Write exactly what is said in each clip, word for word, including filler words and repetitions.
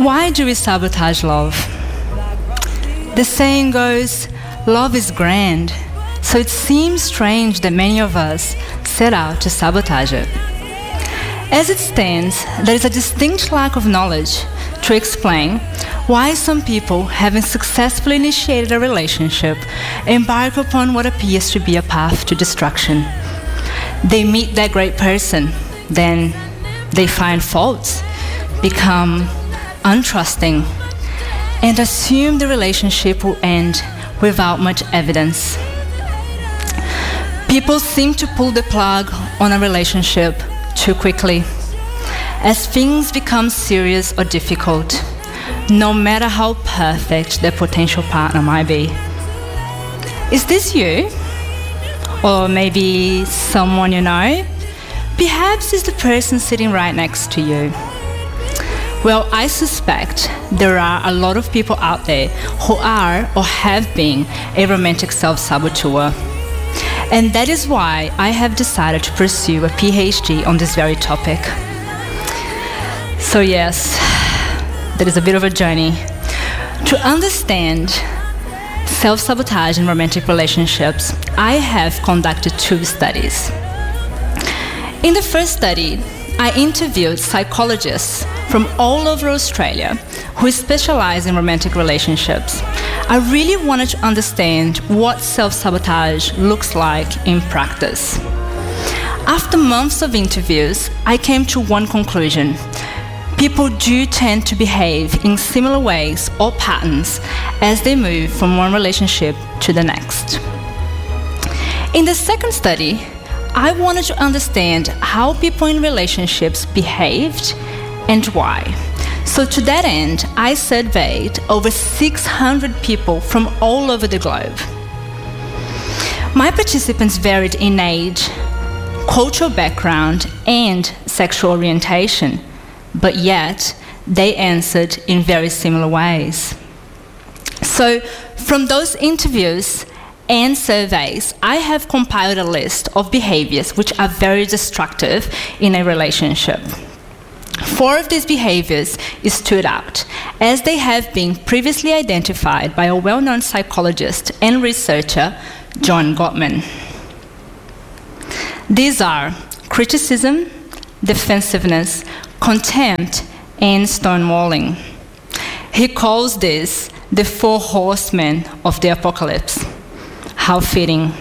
Why do we sabotage love? The saying goes, love is grand, so it seems strange that many of us set out to sabotage it. As it stands, there is a distinct lack of knowledge to explain why some people, having successfully initiated a relationship, embark upon what appears to be a path to destruction. They meet that great person, then they find faults, become untrusting, and assume the relationship will end without much evidence. People seem to pull the plug on a relationship too quickly. As things become serious or difficult, no matter how perfect their potential partner might be. Is this you? Or maybe someone you know? Perhaps it's the person sitting right next to you. Well, I suspect there are a lot of people out there who are or have been a romantic self-saboteur. And that is why I have decided to pursue a PhD on this very topic. So yes, that is a bit of a journey. To understand self-sabotage in romantic relationships, I have conducted two studies. In the first study, I interviewed psychologists from all over Australia who specialize in romantic relationships. I really wanted to understand what self-sabotage looks like in practice. After months of interviews, I came to one conclusion. People do tend to behave in similar ways or patterns as they move from one relationship to the next. In the second study, I wanted to understand how people in relationships behaved and why. So to that end, I surveyed over six hundred people from all over the globe. My participants varied in age, cultural background, and sexual orientation, but yet they answered in very similar ways. So from those interviews and surveys, I have compiled a list of behaviors which are very destructive in a relationship. Four of these behaviors stood out, as they have been previously identified by a well-known psychologist and researcher, John Gottman. These are criticism, defensiveness, contempt, and stonewalling. He calls this the four horsemen of the apocalypse. How fitting.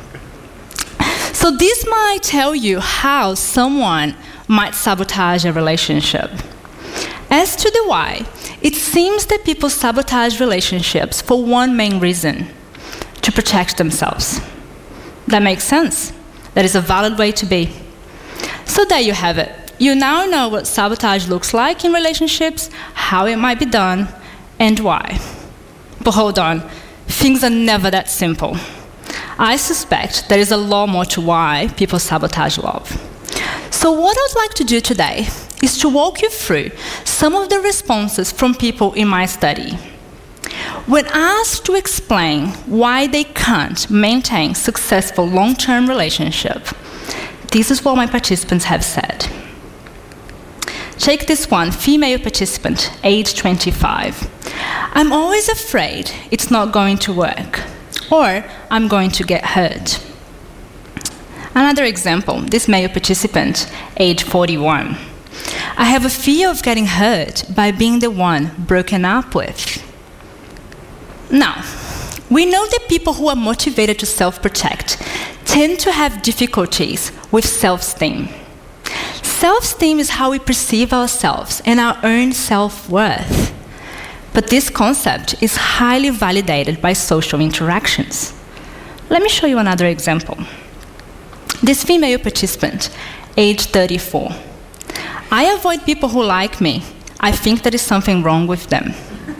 So this might tell you how someone might sabotage a relationship. As to the why, it seems that people sabotage relationships for one main reason: to protect themselves. That makes sense. That is a valid way to be. So there you have it. You now know what sabotage looks like in relationships, how it might be done, and why. But hold on, things are never that simple. I suspect there is a lot more to why people sabotage love. So what I'd like to do today is to walk you through some of the responses from people in my study. When asked to explain why they can't maintain successful long-term relationship, this is what my participants have said. Take this one, female participant, age twenty-five. I'm always afraid it's not going to work, or I'm going to get hurt. Another example, this male participant, age forty-one. I have a fear of getting hurt by being the one broken up with. Now, we know that people who are motivated to self-protect tend to have difficulties with self-esteem. Self-esteem is how we perceive ourselves and our own self-worth. But this concept is highly validated by social interactions. Let me show you another example. This female participant, age thirty-four. I avoid people who like me. I think there is something wrong with them.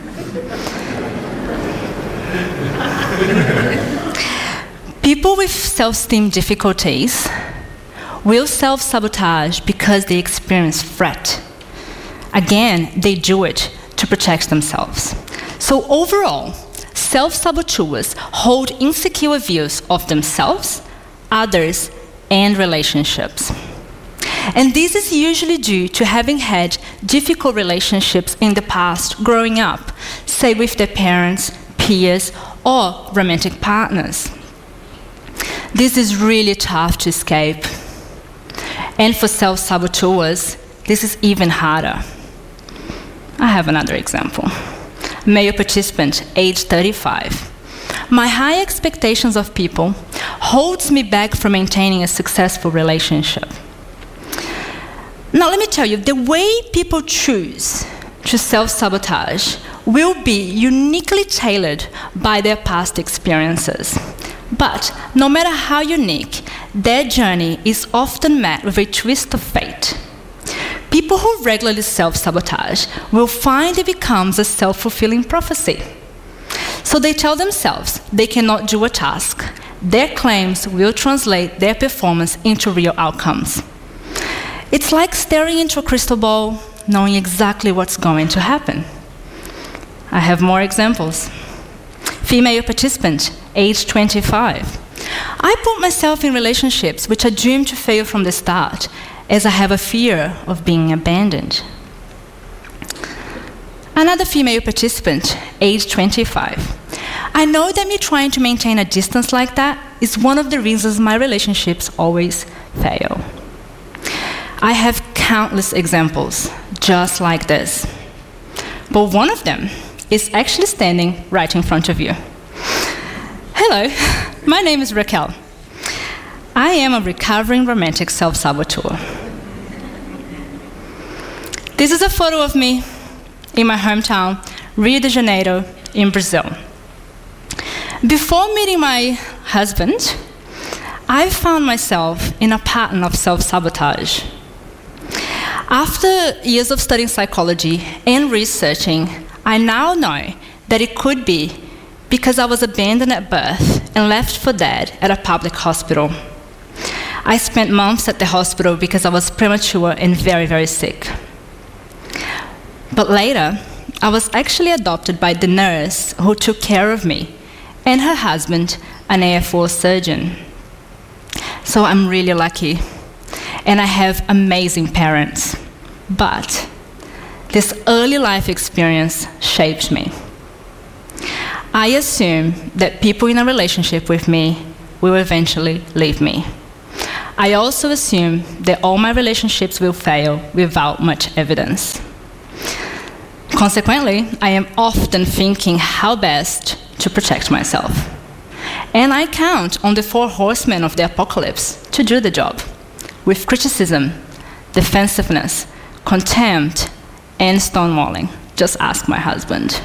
People with self-esteem difficulties will self-sabotage because they experience threat. Again, they do it to protect themselves. So overall, self-saboteurs hold insecure views of themselves, others, and relationships. And this is usually due to having had difficult relationships in the past growing up, say with their parents, peers, or romantic partners. This is really tough to escape. And for self-saboteurs, this is even harder. I have another example. Male participant, age thirty-five. My high expectations of people holds me back from maintaining a successful relationship. Now let me tell you, the way people choose to self-sabotage will be uniquely tailored by their past experiences. But no matter how unique, their journey is often met with a twist of fate. People who regularly self-sabotage will find it becomes a self-fulfilling prophecy. So they tell themselves they cannot do a task. Their claims will translate their performance into real outcomes. It's like staring into a crystal ball, knowing exactly what's going to happen. I have more examples. Female participant, age twenty-five. I put myself in relationships which are doomed to fail from the start, as I have a fear of being abandoned. Another female participant, age twenty-five. I know that me trying to maintain a distance like that is one of the reasons my relationships always fail. I have countless examples just like this. But one of them is actually standing right in front of you. Hello, my name is Raquel. I am a recovering romantic self-saboteur. This is a photo of me in my hometown, Rio de Janeiro, in Brazil. Before meeting my husband, I found myself in a pattern of self-sabotage. After years of studying psychology and researching, I now know that it could be because I was abandoned at birth and left for dead at a public hospital. I spent months at the hospital because I was premature and very, very sick. But later, I was actually adopted by the nurse who took care of me and her husband, an Air Force surgeon. So I'm really lucky. And I have amazing parents. But this early life experience shaped me. I assume that people in a relationship with me will eventually leave me. I also assume that all my relationships will fail without much evidence. Consequently, I am often thinking how best to protect myself. And I count on the four horsemen of the apocalypse to do the job, with criticism, defensiveness, contempt, and stonewalling. Just ask my husband.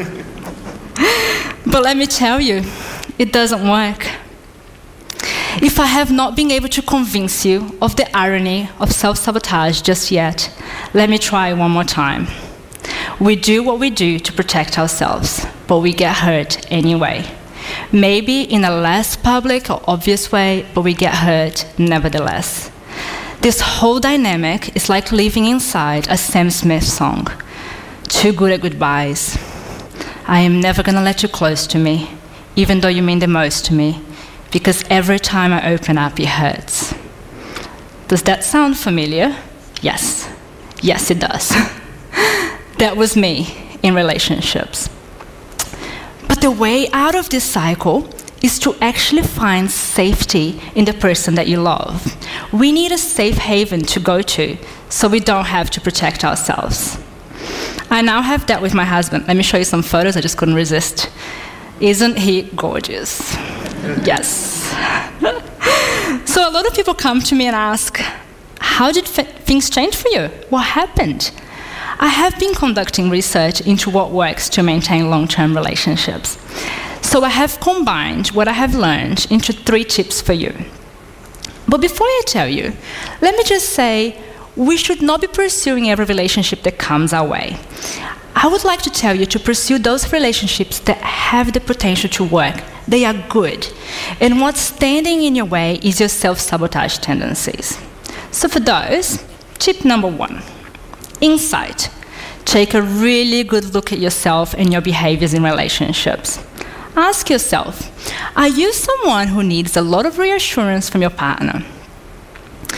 But let me tell you, it doesn't work. If I have not been able to convince you of the irony of self-sabotage just yet, let me try one more time. We do what we do to protect ourselves, but we get hurt anyway. Maybe in a less public or obvious way, but we get hurt nevertheless. This whole dynamic is like living inside a Sam Smith song. Too good at goodbyes. I am never gonna let you close to me, even though you mean the most to me, because every time I open up, it hurts. Does that sound familiar? Yes. Yes, it does. That was me in relationships. But the way out of this cycle is to actually find safety in the person that you love. We need a safe haven to go to so we don't have to protect ourselves. I now have that with my husband. Let me show you some photos. I just couldn't resist. Isn't he gorgeous? Yes. So a lot of people come to me and ask, how did f- things change for you? What happened? I have been conducting research into what works to maintain long-term relationships. So I have combined what I have learned into three tips for you. But before I tell you, let me just say, we should not be pursuing every relationship that comes our way. I would like to tell you to pursue those relationships that have the potential to work. They are good. And what's standing in your way is your self-sabotage tendencies. So for those, tip number one, insight. Take a really good look at yourself and your behaviors in relationships. Ask yourself, are you someone who needs a lot of reassurance from your partner?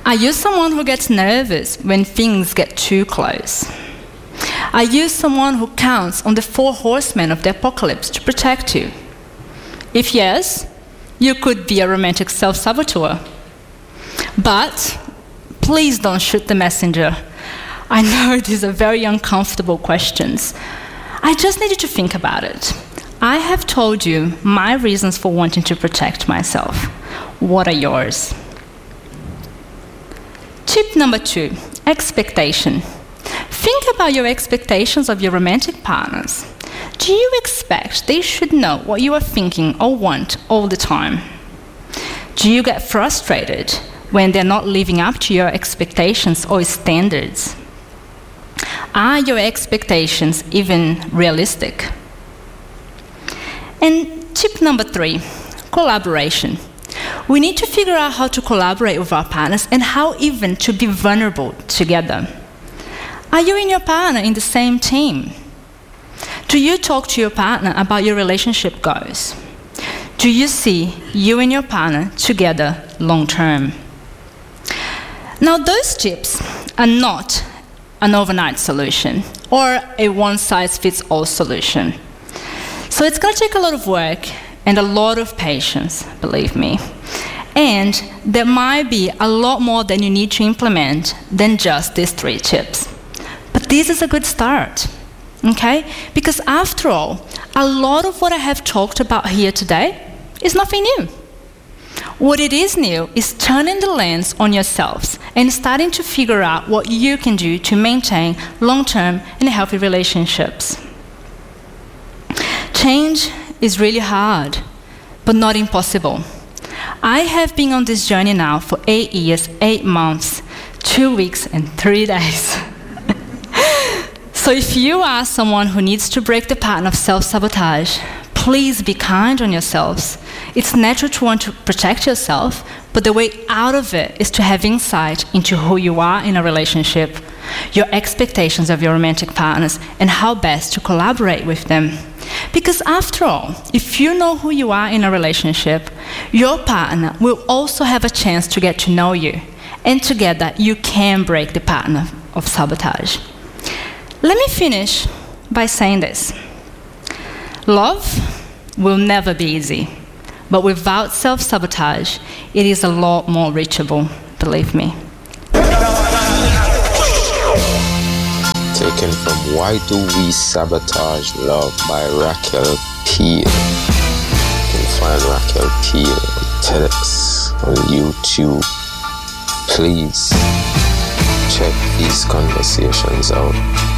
Are you someone who gets nervous when things get too close? Are you someone who counts on the four horsemen of the apocalypse to protect you? If yes, you could be a romantic self-saboteur. But please don't shoot the messenger. I know these are very uncomfortable questions. I just need you to think about it. I have told you my reasons for wanting to protect myself. What are yours? Tip number two, expectation. Think about your expectations of your romantic partners. Do you expect they should know what you are thinking or want all the time? Do you get frustrated when they're not living up to your expectations or standards? Are your expectations even realistic? And tip number three, collaboration. We need to figure out how to collaborate with our partners and how even to be vulnerable together. Are you and your partner in the same team? Do you talk to your partner about your relationship goals? Do you see you and your partner together long term? Now, those tips are not an overnight solution or a one-size-fits-all solution. So it's going to take a lot of work and a lot of patience, believe me. And there might be a lot more that you need to implement than just these three tips. But this is a good start, okay? Because after all, a lot of what I have talked about here today is nothing new. What it is new is turning the lens on yourselves and starting to figure out what you can do to maintain long-term and healthy relationships. Change is really hard, but not impossible. I have been on this journey now for eight years, eight months, two weeks, and three days. So if you are someone who needs to break the pattern of self-sabotage, please be kind on yourselves. It's natural to want to protect yourself, but the way out of it is to have insight into who you are in a relationship, your expectations of your romantic partners, and how best to collaborate with them. Because after all, if you know who you are in a relationship, your partner will also have a chance to get to know you, and together you can break the pattern of, of sabotage. Let me finish by saying this. Love will never be easy, but without self-sabotage, it is a lot more reachable, believe me. Taken from Why Do We Sabotage Love by Raquel Peel. You can find Raquel Peel on TEDx, on YouTube. Please check these conversations out.